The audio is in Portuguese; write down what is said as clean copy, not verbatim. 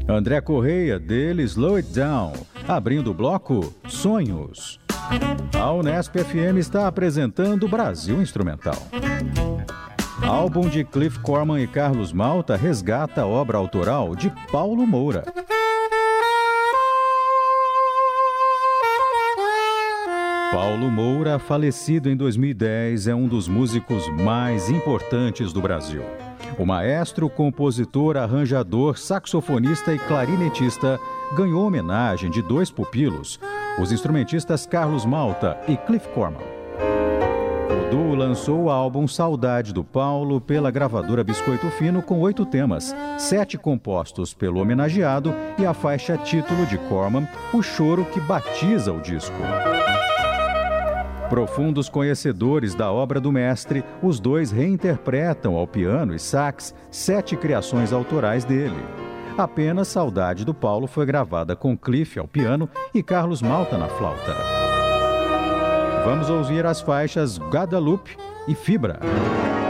André Correia, dele Slow It Down. Abrindo o bloco, Sonhos. A Unesp FM está apresentando Brasil Instrumental. Álbum de Cliff Corman e Carlos Malta resgata a obra autoral de Paulo Moura. Paulo Moura, falecido em 2010, é um dos músicos mais importantes do Brasil. O maestro, compositor, arranjador, saxofonista e clarinetista ganhou homenagem de dois pupilos, os instrumentistas Carlos Malta e Cliff Corman. O duo lançou o álbum Saudade do Paulo pela gravadora Biscoito Fino com 8 temas, 7 compostos pelo homenageado e a faixa título de Corman, O Choro que batiza o disco. Profundos conhecedores da obra do mestre, os dois reinterpretam ao piano e sax 7 criações autorais dele. Apenas Saudade do Paulo foi gravada com Cliff ao piano e Carlos Malta na flauta. Vamos ouvir as faixas Guadalupe e Fibra.